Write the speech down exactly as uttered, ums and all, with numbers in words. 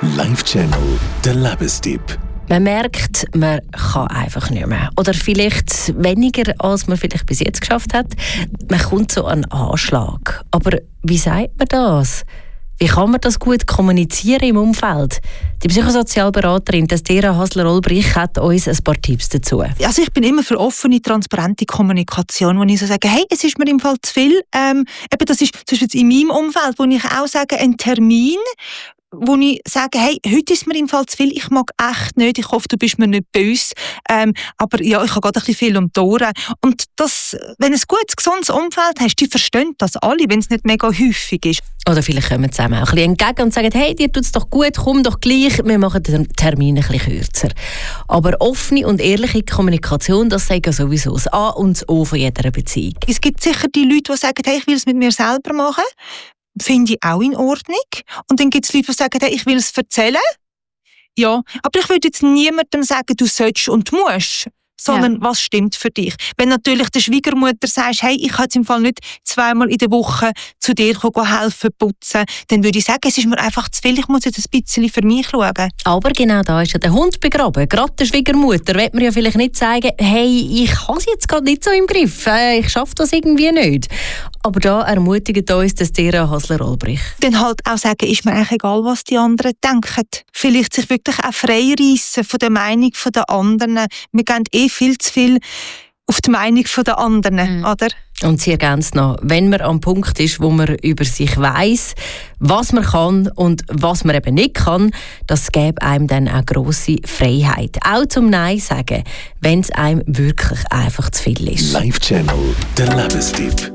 Live-Channel, der Lebenstipp. Man merkt, man kann einfach nicht mehr. Oder vielleicht weniger, als man vielleicht bis jetzt geschafft hat. Man kommt so an Anschlag. Aber wie sagt man das? Wie kann man das gut kommunizieren im Umfeld? Die Psychosozialberaterin Destera Hasler-Olbrich hat uns ein paar Tipps dazu. Also ich bin immer für offene, transparente Kommunikation, wo ich so sage, hey, es ist mir im Fall zu viel. Ähm, eben das ist zum Beispiel in meinem Umfeld, wo ich auch sage, ein Termin, wo ich sage, hey, heute ist mir im Fall zu viel, ich mag echt nicht, ich hoffe, du bist mir nicht böse, ähm, aber ja, ich habe gerade ein bisschen viel um die Ohren. Und das, wenn du ein gutes, gesundes Umfeld hast, die verstehen das alle, wenn es nicht mega häufig ist. Oder vielleicht kommen sie zusammen auch ein bisschen entgegen und sagen, hey, dir tut es doch gut, komm doch gleich, wir machen den Termin ein bisschen kürzer. Aber offene und ehrliche Kommunikation, das sagen sowieso das A und das O von jeder Beziehung. Es gibt sicher die Leute, die sagen, hey, ich will es mit mir selber machen. Finde ich auch in Ordnung. Und dann gibt es Leute, die sagen, hey, ich will es erzählen. Ja, aber ich würde jetzt niemandem sagen, du sollst und musst, sondern ja. Was stimmt für dich. Wenn natürlich der Schwiegermutter sagst, hey, ich kann jetzt im Fall nicht zweimal in der Woche zu dir kommen, helfen, putzen, dann würde ich sagen, es ist mir einfach zu viel, ich muss jetzt ein bisschen für mich schauen. Aber genau da ist ja der Hund begraben. Gerade der Schwiegermutter wird mir ja vielleicht nicht sagen, hey, ich habe es jetzt gerade nicht so im Griff, ich schaffe das irgendwie nicht. Aber da ermutigt uns Destera Hasler-Olbrich. Dann halt auch sagen, ist mir eigentlich egal, was die anderen denken. Vielleicht sich wirklich auch freireissen von der Meinung der anderen. Wir gehen eh viel zu viel auf die Meinung der anderen, mhm. oder? Und sie ergänzt noch, wenn man am Punkt ist, wo man über sich weiss, was man kann und was man eben nicht kann, das gäbe einem dann auch grosse Freiheit. Auch zum Nein sagen, wenn es einem wirklich einfach zu viel ist. Live-Channel, der Lebenstipp.